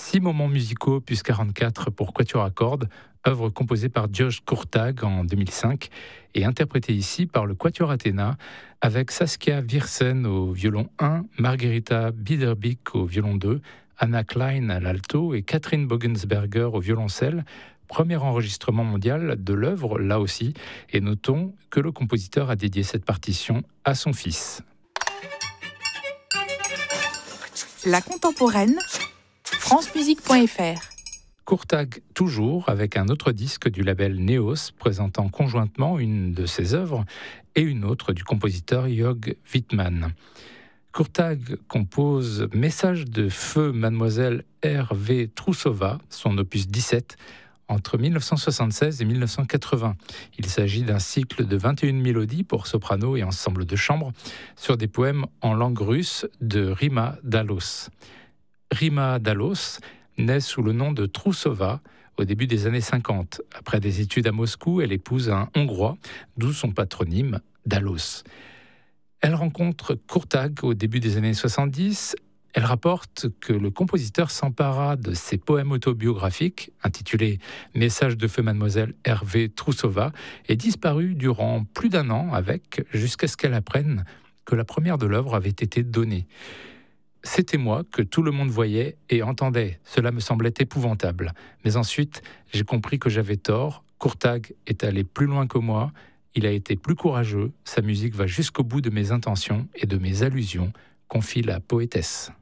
6 moments musicaux opus 44 pour quatuor à cordes, œuvre composée par Josh Kurtag en 2005 et interprétée ici par le quatuor Athéna avec Saskia Viersen au violon 1, Margarita Biederbick au violon 2, Anna Klein à l'alto et Catherine Bogensberger au violoncelle. Premier enregistrement mondial de l'œuvre, là aussi, et notons que le compositeur a dédié cette partition à son fils. La contemporaine, francemusique.fr. Kurtag toujours, avec un autre disque du label Neos, présentant conjointement une de ses œuvres et une autre du compositeur Jörg Wittmann. Kurtag compose Message de feu Mademoiselle Hervé Troussova, son opus 17, entre 1976 et 1980. Il s'agit d'un cycle de 21 mélodies pour soprano et ensemble de chambre sur des poèmes en langue russe de Rima Dalos. Rima Dalos naît sous le nom de Troussova au début des années 50. Après des études à Moscou, elle épouse un Hongrois, d'où son patronyme Dalos. Elle rencontre Kurtag au début des années 70. Elle rapporte que le compositeur s'empara de ses poèmes autobiographiques, intitulés Message de feu Mademoiselle Hervé Troussova, et disparut durant plus d'un an jusqu'à ce qu'elle apprenne que la première de l'œuvre avait été donnée. C'était moi que tout le monde voyait et entendait. Cela me semblait épouvantable. Mais ensuite, j'ai compris que j'avais tort. Kurtag est allé plus loin que moi. Il a été plus courageux. Sa musique va jusqu'au bout de mes intentions et de mes allusions, confie la poétesse.